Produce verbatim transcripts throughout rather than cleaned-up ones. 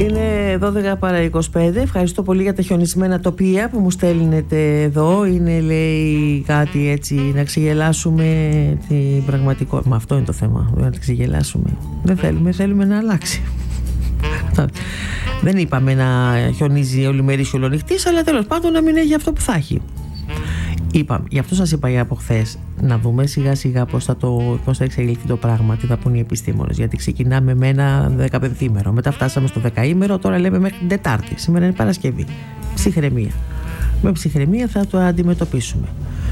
Είναι δώδεκα παρά είκοσι πέντε. Ευχαριστώ πολύ για τα χιονισμένα τοπία που μου στέλνετε εδώ. Είναι, λέει, κάτι έτσι να ξεγελάσουμε την πραγματικότητα. Μα αυτό είναι το θέμα, να ξεγελάσουμε. Δεν θέλουμε, θέλουμε να αλλάξει. Δεν είπαμε να χιονίζει ολημερής και ολονυχτής, αλλά τέλος πάντων να μην έχει αυτό που θα έχει. Είπα, γι' αυτό σας είπα για από χθες να δούμε σιγά σιγά πώς θα, το, πώς θα εξελιχθεί το πράγμα, τι θα πούν οι επιστήμονες. Γιατί ξεκινάμε με ένα δεκαπενθήμερο, μετά φτάσαμε στο δεκαήμερο, τώρα λέμε μέχρι την Τετάρτη. Σήμερα είναι Παρασκευή. Ψυχραιμία. Με ψυχραιμία θα το αντιμετωπίσουμε.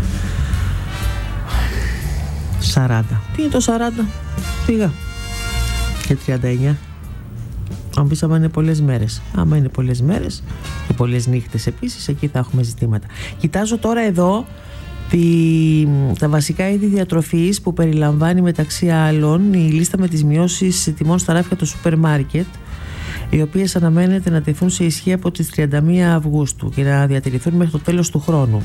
σαράντα. Τι είναι το σαράντα? Πήγα. Και τριάντα εννιά. Αν πεις άμα είναι πολλές μέρες. Άμα είναι πολλές μέρες και πολλές νύχτες επίσης, εκεί θα έχουμε ζητήματα. Κοιτάζω τώρα εδώ τη, τα βασικά είδη διατροφής που περιλαμβάνει μεταξύ άλλων η λίστα με τις μειώσεις τιμών στα ράφια του σούπερ μάρκετ, οι οποίες αναμένεται να τεθούν σε ισχύ από τις τριάντα μία Αυγούστου και να διατηρηθούν μέχρι το τέλος του χρόνου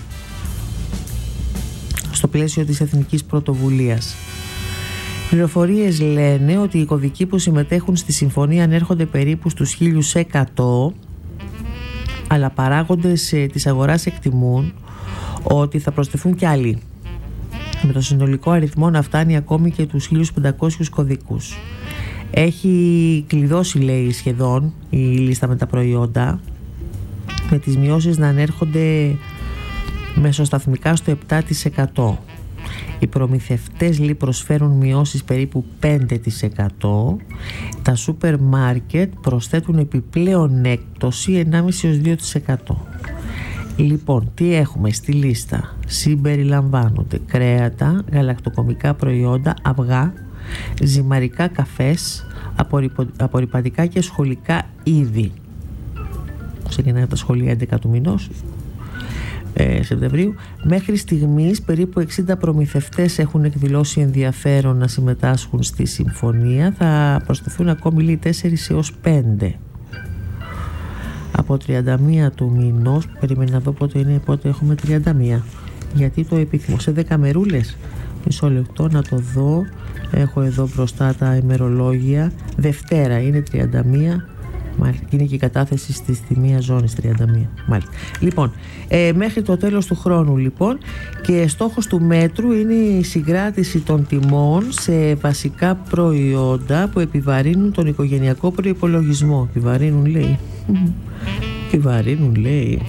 στο πλαίσιο της Εθνικής Πρωτοβουλίας. Πληροφορίες λένε ότι οι κωδικοί που συμμετέχουν στη συμφωνία ανέρχονται περίπου στους χίλια εκατό, αλλά παράγοντες της αγοράς εκτιμούν ότι θα προσθεθούν κι άλλοι, με το συνολικό αριθμό να φτάνει ακόμη και τους χίλια πεντακόσιους κωδικούς. Έχει κλειδώσει, λέει, σχεδόν η λίστα με τα προϊόντα, με τις μειώσεις να ανέρχονται μεσοσταθμικά στο επτά τοις εκατό. Οι προμηθευτές, λέει, προσφέρουν μειώσεις περίπου πέντε τοις εκατό. Τα σούπερ μάρκετ προσθέτουν επιπλέον έκπτωση ενάμιση έως δύο τοις εκατό. Λοιπόν, τι έχουμε στη λίστα? Συμπεριλαμβάνονται κρέατα, γαλακτοκομικά προϊόντα, αυγά, ζυμαρικά καφές, απορρυπω... απορρυπαντικά και σχολικά είδη. Ξεκινάνε τα σχολεία έντεκα του μηνός ε, Σεπτεμβρίου. Μέχρι στιγμής περίπου εξήντα προμηθευτές έχουν εκδηλώσει ενδιαφέρον να συμμετάσχουν στη συμφωνία. Θα προσθεθούν ακόμη, λέει, τέσσερα έως πέντε. Από τριάντα μία του μηνός, περιμένω να δω πότε είναι, πότε έχουμε τριάντα μία, γιατί το επιθυμώ. Σε δέκα μερούλες, μισό λεπτό να το δω. Έχω εδώ μπροστά τα ημερολόγια. Δευτέρα είναι τριάντα μία. Μάλιστα. Είναι και η κατάθεση στη, στη μία ζώνη τριάντα μία. Μάλιστα. Λοιπόν, ε, μέχρι το τέλος του χρόνου, λοιπόν, και στόχος του μέτρου είναι η συγκράτηση των τιμών σε βασικά προϊόντα που επιβαρύνουν τον οικογενειακό προϋπολογισμό. Επιβαρύνουν, λέει. Επιβαρύνουν, λέει.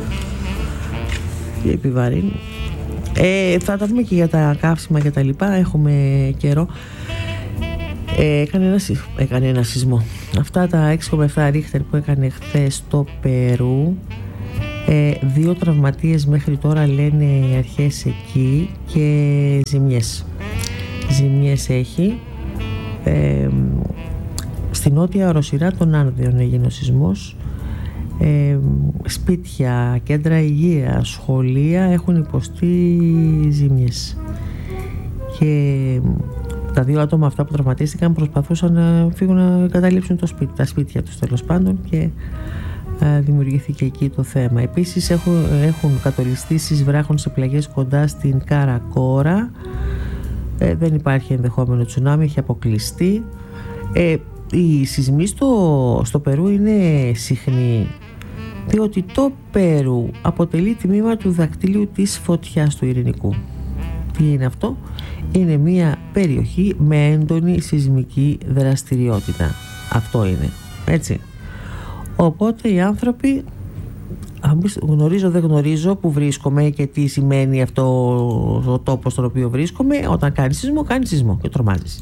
Και επιβαρύνουν. Ε, θα τα πούμε και για τα καύσιμα και τα λοιπά. Έχουμε καιρό. Ε, έκανε, ένα, έκανε ένα σεισμό. Αυτά τα έξι κόμμα επτά ρίχτερ που έκανε χθες στο Περού, ε, δύο τραυματίες μέχρι τώρα, λένε οι αρχές εκεί, και ζημιές. Ζημιές έχει. Ε, στη νότια οροσειρά των Άνδεων έγινε ο σεισμός. Ε, σπίτια, κέντρα υγείας, σχολεία έχουν υποστεί ζημιές. Και τα δύο άτομα αυτά που τραυματίστηκαν προσπαθούσαν να φύγουν να καταλήψουν το σπίτι, τα σπίτια τους, τέλος πάντων, και α, δημιουργήθηκε εκεί το θέμα. Επίσης έχουν, έχουν κατολιστεί βράχων σε πλαγιές κοντά στην Καρακόρα. Ε, δεν υπάρχει ενδεχόμενο τσουνάμι, έχει αποκλειστεί. Ε, οι σεισμοί στο, στο Περού είναι συχνοί, διότι το Περού αποτελεί τμήμα του δακτύλιου της φωτιάς του Ειρηνικού. Τι είναι αυτό? Είναι μια περιοχή με έντονη σεισμική δραστηριότητα. Αυτό είναι, έτσι. Οπότε οι άνθρωποι, γνωρίζω δεν γνωρίζω που βρίσκομαι και τι σημαίνει αυτό ο τόπος στον οποίο βρίσκομαι. Όταν κάνει σεισμό, κάνει σεισμό και τρομάζεις.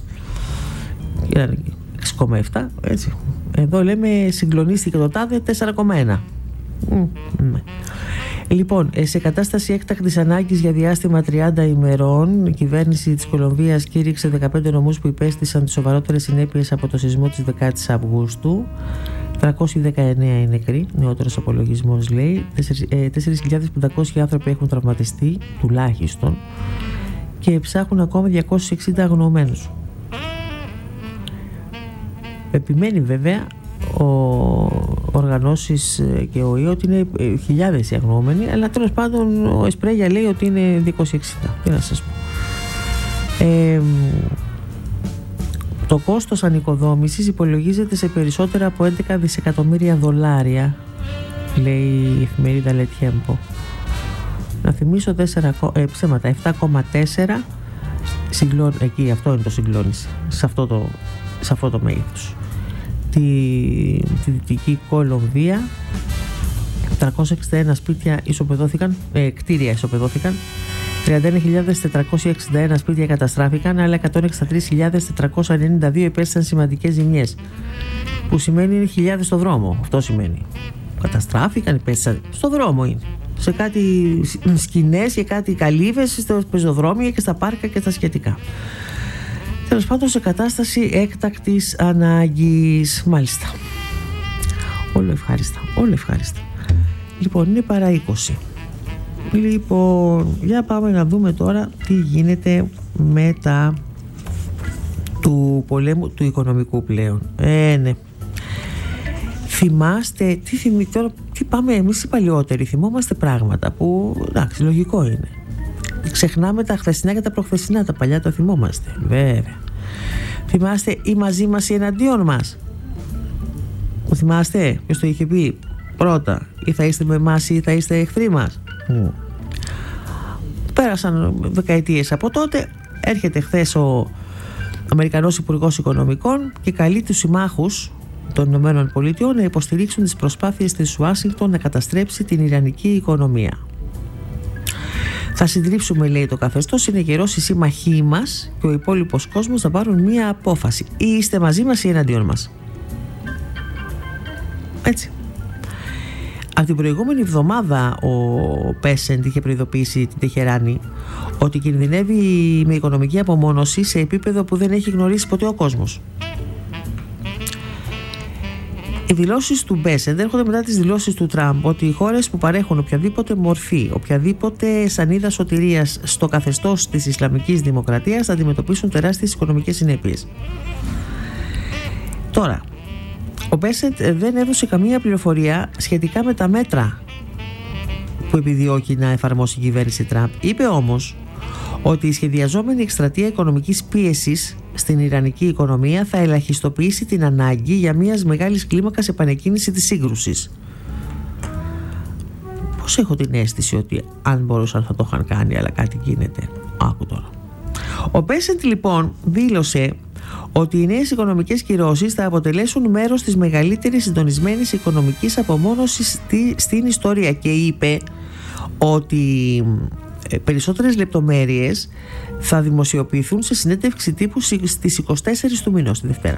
έξι κόμμα επτά, έτσι. Εδώ λέμε συγκλονίστηκε το τάδε τέσσερα κόμμα ένα. Mm. Λοιπόν, σε κατάσταση έκτακτης ανάγκης για διάστημα τριάντα ημερών, η κυβέρνηση της Κολομβίας κήρυξε δεκαπέντε νομούς που υπέστησαν τις σοβαρότερες συνέπειες από το σεισμό της δεκάτης Αυγούστου. τριακόσιοι δεκαεννέα είναι νεκροί, νεότερος απολογισμός λέει. τέσσερις χιλιάδες πεντακόσιοι άνθρωποι έχουν τραυματιστεί, τουλάχιστον, και ψάχνουν ακόμα διακόσιους εξήντα αγνοωμένους. Επιμένει βέβαια ο οργανώσεις και ο ΙΟ ότι είναι χιλιάδες οι αγνοούμενοι, αλλά τέλος πάντων ο Εσπρέγια λέει ότι είναι διακόσιοι εξήντα. Τι να σας πω. Ε, Το κόστος ανοικοδόμησης υπολογίζεται σε περισσότερα από έντεκα δισεκατομμύρια δολάρια, λέει η εφημερίδα Le Tiempo. Να θυμίσω τέσσερα, ε, ψέματα, επτά κόμμα τέσσερα συγκλών, εκεί αυτό είναι το συγκλώνηση, σε αυτό το, σε αυτό το μέγεθος. Τη, τη Δυτική Κολομβία τριακόσια εξήντα ένα σπίτια ισοπεδώθηκαν, ε, κτίρια ισοπεδώθηκαν, τριάντα ένα χιλιάδες τετρακόσια εξήντα ένα σπίτια καταστράφηκαν, αλλά εκατόν εξήντα τρεις χιλιάδες τετρακόσια ενενήντα δύο υπέστησαν σημαντικές ζημιές, που σημαίνει χιλιάδες στο δρόμο. Αυτό σημαίνει καταστράφηκαν, υπέστησαν στο δρόμο, είναι σε κάτι σκηνές και κάτι καλύβες στα πεζοδρόμια και στα πάρκα και στα σχετικά. Τέλος πάντων, σε κατάσταση έκτακτης ανάγκης. Μάλιστα. Όλο ευχάριστα, όλο ευχάριστα. Λοιπόν, είναι παρά είκοσι. Λοιπόν, για πάμε να δούμε τώρα τι γίνεται με τα του πολέμου του οικονομικού πλέον. Ε, ναι. Θυμάστε, τι, θυμί, τώρα, τι πάμε εμείς οι παλιότεροι, θυμόμαστε πράγματα που, εντάξει, λογικό είναι. Ξεχνάμε τα χθεσινά και τα προχθεσινά, τα παλιά τα θυμόμαστε, βέβαια. Θυμάστε ή μαζί μας ή εναντίον μας? Το θυμάστε, ποιος το είχε πει πρώτα? Ή θα είστε με εμάς ή θα είστε εχθροί μας? Mm. Πέρασαν δεκαετίες από τότε. Έρχεται χθες ο Αμερικανός Υπουργός Οικονομικών και καλεί τους συμμάχους των Ηνωμένων Πολιτειών να υποστηρίξουν τις προσπάθειες της Ουάσιγκτον να καταστρέψει την ιρανική οικονομία. Θα συντρίψουμε, λέει, το καθεστώς. Είναι καιρός οι σύμμαχοί μας και ο υπόλοιπος κόσμος να πάρουν μία απόφαση. Ή είστε μαζί μας ή εναντίον μας. Έτσι. Από την προηγούμενη εβδομάδα ο Πέσεντ είχε προειδοποιήσει την Τεχεράνη ότι κινδυνεύει με οικονομική απομόνωση σε επίπεδο που δεν έχει γνωρίσει ποτέ ο κόσμος. Οι δηλώσεις του Μπέσεντ έρχονται μετά τις δηλώσεις του Τραμπ ότι οι χώρες που παρέχουν οποιαδήποτε μορφή, οποιαδήποτε σανίδα σωτηρίας στο καθεστώς της Ισλαμικής Δημοκρατίας θα αντιμετωπίσουν τεράστιες οικονομικές συνέπειες. Τώρα, ο Μπέσεντ δεν έδωσε καμία πληροφορία σχετικά με τα μέτρα που επιδιώκει να εφαρμόσει η κυβέρνηση Τραμπ. Είπε όμως ότι η σχεδιαζόμενη εκστρατεία οικονομικής πίεσης στην ιρανική οικονομία θα ελαχιστοποιήσει την ανάγκη για μιας μεγάλης κλίμακας επανεκκίνηση της σύγκρουσης. Πώς έχω την αίσθηση ότι αν μπορούσαν θα το είχαν κάνει, αλλά κάτι γίνεται. Άκου τώρα. Ο Μπέσεντ λοιπόν δήλωσε ότι οι νέες οικονομικές κυρώσεις θα αποτελέσουν μέρος της μεγαλύτερης συντονισμένης οικονομικής απομόνωσης στη, στην ιστορία, και είπε ότι περισσότερες λεπτομέρειες θα δημοσιοποιηθούν σε συνέντευξη τύπου στις είκοσι τέσσερις του μηνός, τη Δευτέρα.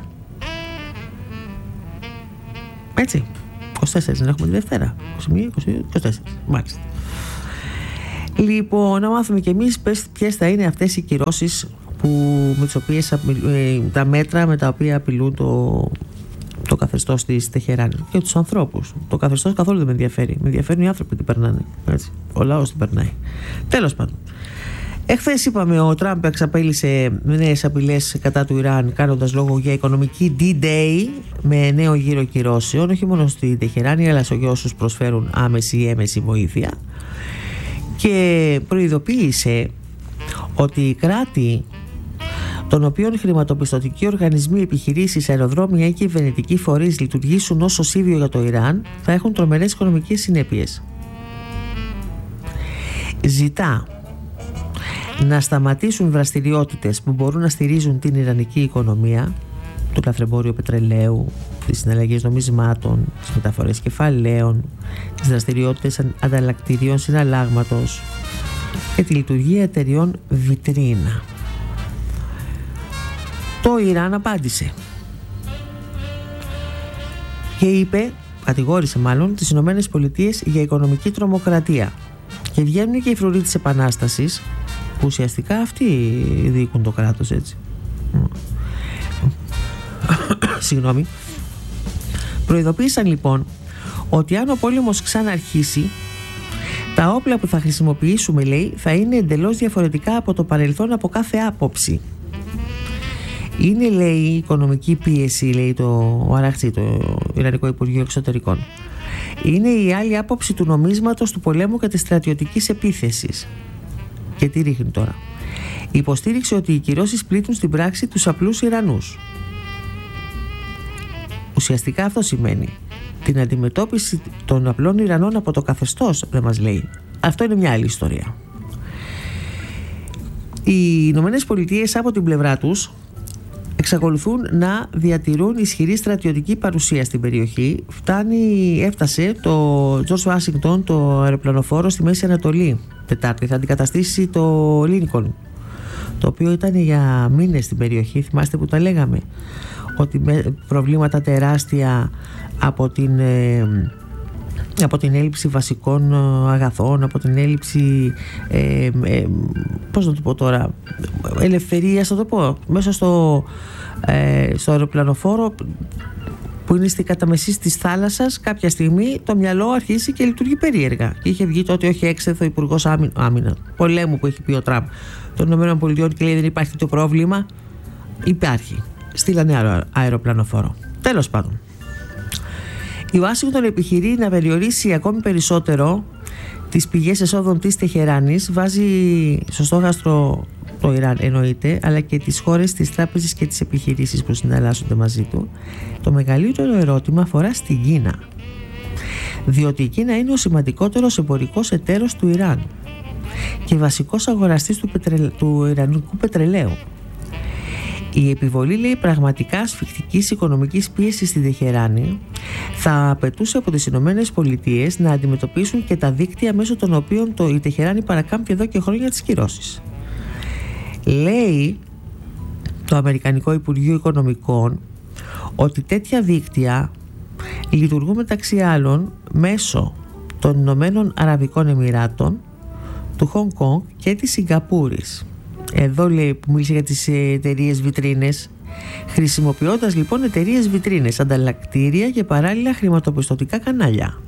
Έτσι, είκοσι τέσσερις δεν έχουμε τη Δευτέρα? είκοσι μία, είκοσι δύο, είκοσι τέσσερα, μάλιστα. Λοιπόν, να μάθουμε κι εμείς ποιες θα είναι αυτές οι κυρώσεις που, με τις οποίες, τα μέτρα με τα οποία απειλούν το, το καθεστώς της Τεχεράνη και τους ανθρώπους. Το καθεστώς καθόλου δεν με ενδιαφέρει. Με ενδιαφέρουν οι άνθρωποι τι περνάνε. Έτσι. Ο λαός τι περνάει. Τέλος πάντων. Εχθές είπαμε ο Τραμπ εξαπέλυσε νέες απειλές κατά του Ιράν, κάνοντας λόγο για οικονομική ντι-Day με νέο γύρο κυρώσεων, όχι μόνο στη Τεχεράνη αλλά σε όσους προσφέρουν άμεση ή έμεση βοήθεια, και προειδοποίησε ότι οι κράτη των οποίων χρηματοπιστωτικοί οργανισμοί, επιχειρήσεις, αεροδρόμια ή κυβερνητικοί φορείς λειτουργήσουν ως οσίβιο για το Ιράν θα έχουν τρομερές οικονομικές συνέπειες. Ζητά να σταματήσουν δραστηριότητες που μπορούν να στηρίζουν την ιρανική οικονομία, το λαθρεμπόριο πετρελαίου, τις συναλλαγές νομισμάτων, τις μεταφορές κεφαλαίων, τις δραστηριότητες ανταλλακτηρίων συναλλάγματος και τη λειτουργία εταιριών βιτρίνα. Το Ιράν απάντησε και είπε, κατηγόρησε μάλλον τις Ηνωμένες Πολιτείες για οικονομική τρομοκρατία, και βγαίνουν και οι φρουροί της Επανάστασης που ουσιαστικά αυτοί διοικούν το κράτος, έτσι. Συγγνώμη. Προειδοποίησαν λοιπόν ότι αν ο πόλεμος ξαναρχίσει, τα όπλα που θα χρησιμοποιήσουμε, λέει, θα είναι εντελώς διαφορετικά από το παρελθόν από κάθε άποψη. Είναι, λέει, η οικονομική πίεση, λέει το ο Αραχτζή, το Ιρανικό Υπουργείο Εξωτερικών. Είναι η άλλη άποψη του νομίσματος του πολέμου και της στρατιωτικής επίθεσης. Και τι ρίχνει τώρα? υποστήριξε ότι οι κυρώσεις πλήττουν στην πράξη τους απλούς Ιρανούς. Ουσιαστικά αυτό σημαίνει την αντιμετώπιση των απλών Ιρανών από το καθεστώς, δεν μας λέει. Αυτό είναι μια άλλη ιστορία. Οι Ηνωμένες Πολιτείες από την πλευρά τους εξακολουθούν να διατηρούν ισχυρή στρατιωτική παρουσία στην περιοχή. Φτάνει, έφτασε το George Washington, το αεροπλανοφόρο στη Μέση Ανατολή Τετάρτη. Θα αντικαταστήσει το Lincoln, το οποίο ήταν για μήνες στην περιοχή. Θυμάστε που τα λέγαμε, ότι με προβλήματα τεράστια από την, ε, από την έλλειψη βασικών αγαθών, από την έλλειψη ε, ε, πώς να το πω τώρα, ελευθερίας, θα το πω, μέσα στο, ε, στο αεροπλανοφόρο που είναι στη καταμεσή της θάλασσας. Κάποια στιγμή το μυαλό αρχίζει και λειτουργεί περίεργα. Και είχε βγει τότε όχι έξεθο ο Υπουργός Άμυνα πολέμου που έχει πει ο Τραμπ των ΗΠΑ και λέει δεν υπάρχει το πρόβλημα. Υπάρχει. Στείλανε αεροπλανοφόρο. Τέλος πάντων, η Ουάσιγκτον επιχειρεί να περιορίσει ακόμη περισσότερο τις πηγές εσόδων της Τεχεράνης. Βάζει στο στόχαστρο το Ιράν, εννοείται, αλλά και τις χώρες, τις τράπεζες και τις επιχειρήσεις που συναλλάσσονται μαζί του. Το μεγαλύτερο ερώτημα αφορά στην Κίνα, διότι η Κίνα είναι ο σημαντικότερος εμπορικός εταίρος του Ιράν και βασικός αγοραστής του, πετρε... του ιρανικού πετρελαίου. Η επιβολή, λέει, πραγματικά ασφικτικής οικονομικής πίεσης στη Τεχεράνη θα απαιτούσε από τις Ηνωμένες Πολιτείες να αντιμετωπίσουν και τα δίκτυα μέσω των οποίων το, η Τεχεράνη παρακάμπτει εδώ και χρόνια τις κυρώσεις. Λέει το Αμερικανικό Υπουργείο Οικονομικών ότι τέτοια δίκτυα λειτουργούν μεταξύ άλλων μέσω των Ηνωμένων Αραβικών Εμιράτων, του Χονγκ Κονγκ και της Σιγκαπούρης. Εδώ, λέει, που μίλησε για τις εταιρείες βιτρίνες, χρησιμοποιώντας λοιπόν εταιρείες βιτρίνες, ανταλλακτήρια και παράλληλα χρηματοπιστωτικά κανάλια.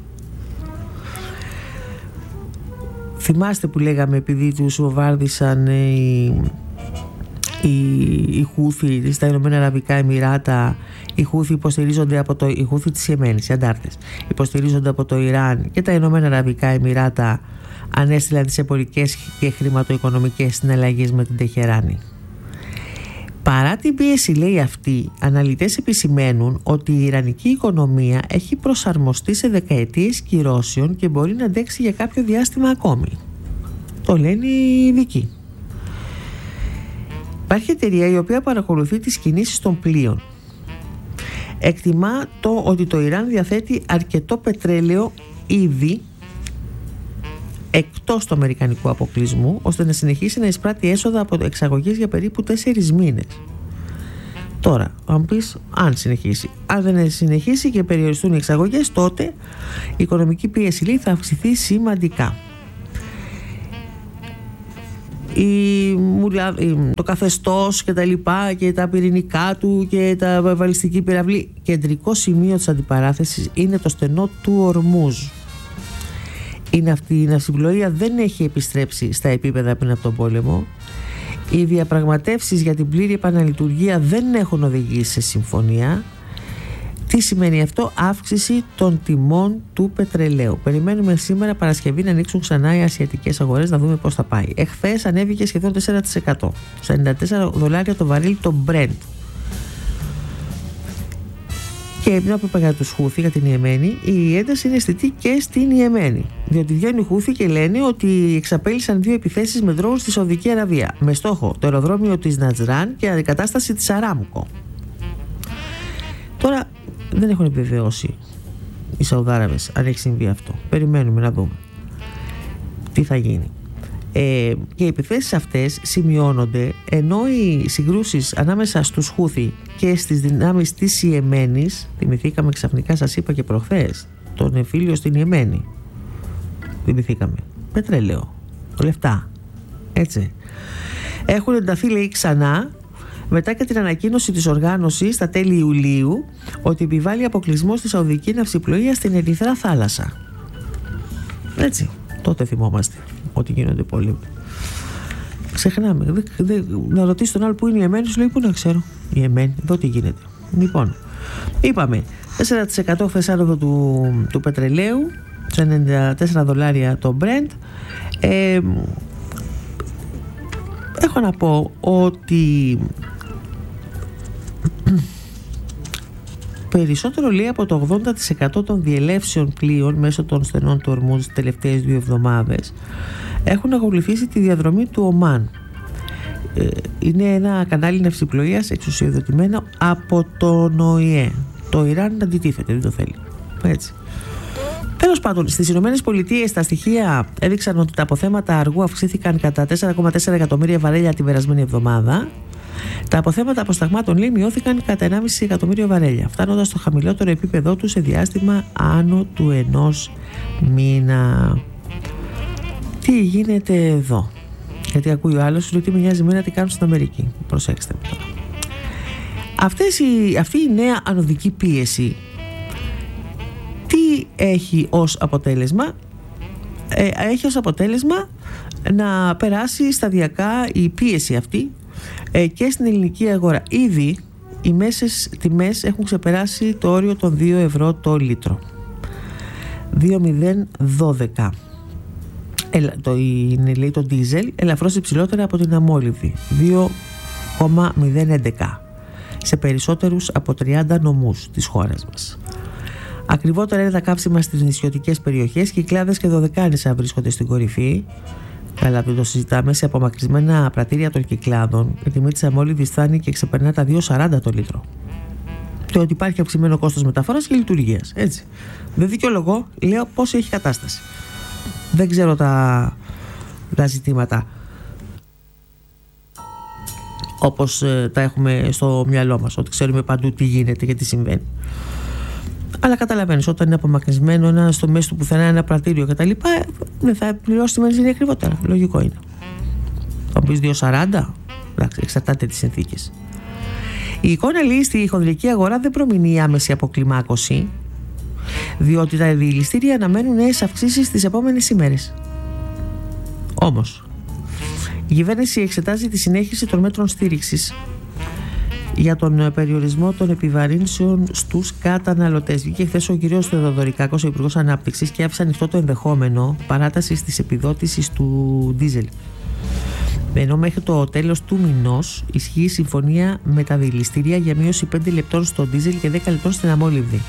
Θυμάστε που λέγαμε, επειδή τους βομβάρδισαν οι, οι, οι Χούθι στα Ηνωμένα Αραβικά Εμιράτα, οι Χούθι υποστηρίζονται από το, οι Χούθι της Ιεμένης, οι αντάρτες, υποστηρίζονται από το Ιράν, και τα Ηνωμένα Αραβικά Εμιράτα ανέστηλαν τις εμπορικές και χρηματοοικονομικές συναλλαγές με την Τεχεράνη. Παρά την πίεση, λέει αυτή, αναλυτές επισημαίνουν ότι η ιρανική οικονομία έχει προσαρμοστεί σε δεκαετίες κυρώσεων και μπορεί να αντέξει για κάποιο διάστημα ακόμη. Το λένε οι ειδικοί. Υπάρχει εταιρεία η οποία παρακολουθεί τις κινήσεις των πλοίων. Εκτιμά το ότι το Ιράν διαθέτει αρκετό πετρέλαιο ήδη εκτός του αμερικανικού αποκλεισμού, ώστε να συνεχίσει να εισπράττει έσοδα από εξαγωγές για περίπου τέσσερις μήνες. Τώρα, αν πεις, αν συνεχίσει. Αν δεν συνεχίσει και περιοριστούν οι εξαγωγές, τότε η οικονομική πίεση, λέει, θα αυξηθεί σημαντικά. Η, το καθεστώς και τα λοιπά και τα πυρηνικά του και τα βαλιστική πυραυλή, κεντρικό σημείο της αντιπαράθεσης είναι το στενό του Ορμούζ. Είναι αυτή η ναυσιπλοεία δεν έχει επιστρέψει στα επίπεδα πριν από τον πόλεμο. Οι διαπραγματεύσεις για την πλήρη επαναλειτουργία δεν έχουν οδηγήσει σε συμφωνία. Τι σημαίνει αυτό? Αύξηση των τιμών του πετρελαίου. Περιμένουμε σήμερα Παρασκευή να ανοίξουν ξανά οι ασιατικές αγορές, να δούμε πώς θα πάει. Εχθές ανέβηκε σχεδόν τέσσερα τοις εκατό, στα ενενήντα τέσσερα δολάρια το βαρύλι το Brent. Και μια που είπα για τους Χούθι, για την Ιεμένη, η ένταση είναι αισθητή και στην Ιεμένη. Διότι βγαίνουν οι Χούθι και λένε ότι εξαπέλυσαν δύο επιθέσεις με δρόους στη Σαουδική Αραβία, με στόχο το αεροδρόμιο της Νατζράν και αντικατάσταση της Αράμκο. Τώρα δεν έχουν επιβεβαιώσει οι Σαουδάραβες αν έχει συμβεί αυτό. Περιμένουμε να δούμε τι θα γίνει. Ε, και οι επιθέσεις αυτές σημειώνονται ενώ οι συγκρούσεις ανάμεσα στους Χούθι και στις δυνάμεις της Ιεμένης, θυμηθήκαμε ξαφνικά, σας είπα και προχθές, τον εμφύλιο στην Ιεμένη, θυμηθήκαμε, πετρέλαιο, λεφτά, έτσι, έχουν ενταθεί, λέει, ξανά μετά και την ανακοίνωση της οργάνωσης στα τέλη Ιουλίου ότι επιβάλλει αποκλεισμό στη Σαουδική ναυσιπλοεία στην Ερυθρά θάλασσα. Έτσι, τότε θυμόμαστε ότι γίνονται πόλεμοι. Ξεχνάμε. Δε, δε, να ρωτήσει τον άλλο που είναι η Ιεμένη, σου λέει πού να ξέρω. Η Ιεμένη, εδώ τι γίνεται. Λοιπόν, είπαμε τέσσερα τοις εκατό χθες άνοδο του, του πετρελαίου, σε ενενήντα τέσσερα δολάρια το Brent. Ε, έχω να πω ότι περισσότερο, λέει, από το ογδόντα τοις εκατό των διελεύσεων πλοίων μέσω των στενών του Ορμούζ τις τελευταίες δύο εβδομάδες έχουν ακολουθήσει τη διαδρομή του Ομάν. Ε, είναι ένα κανάλι ναυσιπλοείας εξουσιοδοτημένο από τον Ο Η Ε. Το Ιράν αντιτίθεται, δεν το θέλει. Έτσι. Τέλος πάντων, στις Ηνωμένες Πολιτείες τα στοιχεία έδειξαν ότι τα αποθέματα αργού αυξήθηκαν κατά τέσσερα κόμμα τέσσερα εκατομμύρια βαρέλια την περασμένη εβδομάδα. Τα αποθέματα αποσταγμάτων, λέει, μειώθηκαν κατά ενάμιση εκατομμύριο βαρέλια, φτάνοντας στο χαμηλότερο επίπεδό του σε διάστημα άνω του ενός μήνα. Τι γίνεται εδώ? Γιατί ακούει ο άλλος ότι με νοιάζει εμένα τι κάνουν στην Αμερική. Προσέξτε με τώρα. Αυτές οι, αυτή η νέα ανωδική πίεση τι έχει ως αποτέλεσμα? Ε, έχει ως αποτέλεσμα να περάσει σταδιακά η πίεση αυτή ε, και στην ελληνική αγορά. Ήδη οι μέσες τιμές έχουν ξεπεράσει το όριο των δύο ευρώ το λίτρο. δύο χιλιάδες δώδεκα. Ελα, το, είναι, λέει, το ντίζελ ελαφρώς υψηλότερα από την αμόλυβδη, δύο κόμμα μηδέν έντεκα, σε περισσότερους από τριάντα νομούς της χώρας μας. Ακριβότερα είναι τα καύσιμα στις νησιωτικές περιοχές. Κυκλάδες και Δωδεκάνησα βρίσκονται στην κορυφή. Καλά, δεν το συζητάμε. Σε απομακρυσμένα πρατήρια των Κυκλάδων η τιμή της αμόλυβδης φτάνει και ξεπερνά τα δύο σαράντα το λίτρο. Και ότι υπάρχει αυξημένο κόστος μεταφοράς και λειτουργίας. Έτσι. Δεν δικαιολογώ, λέω πώς έχει κατάσταση. Δεν ξέρω τα, τα ζητήματα όπως ε, τα έχουμε στο μυαλό μας, ότι ξέρουμε παντού τι γίνεται και τι συμβαίνει. Αλλά καταλαβαίνεις, όταν είναι απομακρυσμένο ένα στο μέσο του πουθενά ένα πρατήριο κτλ., δεν θα πληρώσει τη βενζίνη ακριβότερα. Λογικό είναι. Θα πεις δύο σαράντα, εντάξει, εξαρτάται τις συνθήκες. Η εικόνα, λέει, στη χονδρική αγορά δεν προμηνύει άμεση αποκλιμάκωση, διότι τα δηληστήρια αναμένουν νέες αυξήσεις στις επόμενες ημέρες. Όμως, η κυβέρνηση εξετάζει τη συνέχιση των μέτρων στήριξης για τον περιορισμό των επιβαρύνσεων στους καταναλωτές. Βγήκε χθες ο κ. Θεοδωρικάκος, ο Υπουργός Ανάπτυξης, και άφησε ανοιχτό το ενδεχόμενο παράτασης της επιδότησης του ντίζελ. Ενώ μέχρι το τέλος του μηνός ισχύει συμφωνία με τα δηληστήρια για μείωση πέντε λεπτών στο ντίζελ και δέκα λεπτών στην αμόλυβδη.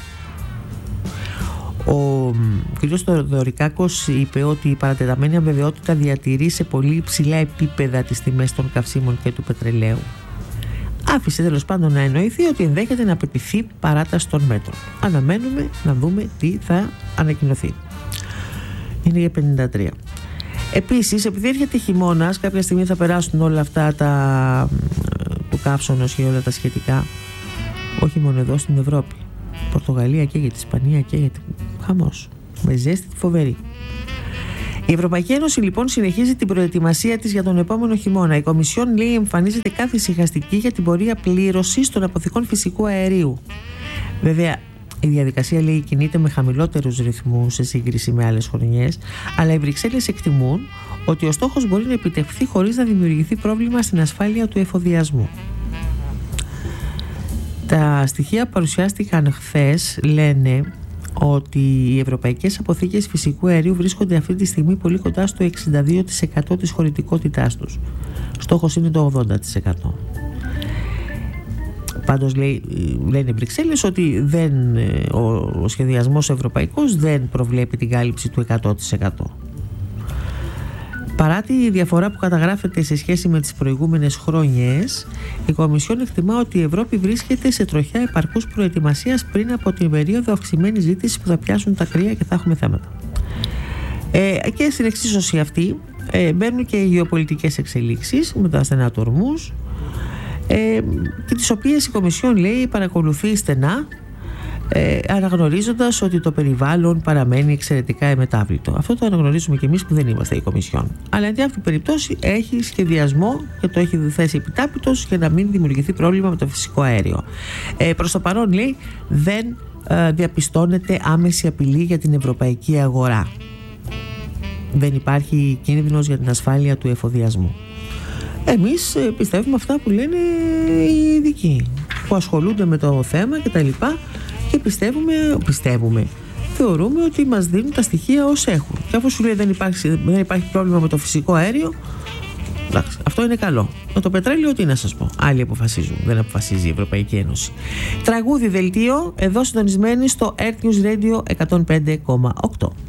Ο κ. Θεοδωρικάκος είπε ότι η παρατεταμένη αβεβαιότητα διατηρεί σε πολύ υψηλά επίπεδα τις τιμές των καυσίμων και του πετρελαίου. Άφησε τέλος πάντων να εννοηθεί ότι ενδέχεται να απαιτηθεί παράταση των μέτρων. Αναμένουμε να δούμε τι θα ανακοινωθεί. Είναι για πενήντα τρία. Επίσης, επειδή έρχεται χειμώνας, κάποια στιγμή θα περάσουν όλα αυτά τα του καύσωνος και όλα τα σχετικά, όχι μόνο εδώ στην Ευρώπη. Πορτογαλία και για την Ισπανία και για την... χαμός. Με ζέστη φοβερή. Η Ευρωπαϊκή Ένωση, λοιπόν, συνεχίζει την προετοιμασία της για τον επόμενο χειμώνα. Η Κομισιόν, λέει, εμφανίζεται καθησυχαστική για την πορεία πλήρωσης των αποθηκών φυσικού αερίου. Βέβαια, η διαδικασία, λέει, κινείται με χαμηλότερους ρυθμούς σε σύγκριση με άλλες χρονιές, αλλά οι Βρυξέλλες εκτιμούν ότι ο στόχος μπορεί να επιτευχθεί χωρίς να δημιουργηθεί πρόβλημα στην ασφάλεια του εφοδιασμού. Τα στοιχεία που παρουσιάστηκαν χθες λένε ότι οι ευρωπαϊκές αποθήκες φυσικού αερίου βρίσκονται αυτή τη στιγμή πολύ κοντά στο εξήντα δύο τοις εκατό της χωρητικότητάς τους. Στόχος είναι το ογδόντα τοις εκατό. Πάντως, λέει, λένε οι Βρυξέλλες ότι δεν, ο, ο σχεδιασμός ευρωπαϊκός δεν προβλέπει την κάλυψη του εκατό τοις εκατό. Παρά τη διαφορά που καταγράφεται σε σχέση με τις προηγούμενες χρόνιες, η Κομισιόν εκτιμά ότι η Ευρώπη βρίσκεται σε τροχιά επαρκούς προετοιμασίας πριν από την περίοδο αυξημένης ζήτησης που θα πιάσουν τα κρύα και θα έχουμε θέματα. Ε, και στην εξίσωση αυτή ε, μπαίνουν και οι γεωπολιτικές εξελίξεις με τα στενά του Ορμούζ, ε, και τις οποίες η Κομισιόν, λέει, παρακολουθεί στενά, Ε, αναγνωρίζοντας ότι το περιβάλλον παραμένει εξαιρετικά εμετάβλητο. Αυτό το αναγνωρίζουμε και εμείς που δεν είμαστε η Κομισιόν. Αλλά εν αυτή την περίπτωση έχει σχεδιασμό και το έχει θέσει επιτάπητος για να μην δημιουργηθεί πρόβλημα με το φυσικό αέριο. Ε, προς το παρόν, λέει, δεν ε, διαπιστώνεται άμεση απειλή για την ευρωπαϊκή αγορά. Δεν υπάρχει κίνδυνος για την ασφάλεια του εφοδιασμού. Εμείς ε, πιστεύουμε αυτά που λένε οι ειδικοί που ασχολούνται με το θέμα κτλ. Και πιστεύουμε, πιστεύουμε, θεωρούμε ότι μας δίνουν τα στοιχεία ως έχουν. Και αφού σου λέει δεν υπάρχει, δεν υπάρχει πρόβλημα με το φυσικό αέριο, Εντάξει, αυτό είναι καλό. Με το πετρέλαιο τι να σας πω. Άλλοι αποφασίζουν, δεν αποφασίζει η Ευρωπαϊκή Ένωση. Τραγούδι δελτίο, εδώ συντονισμένοι στο Earth News Radio εκατόν πέντε κόμμα οκτώ.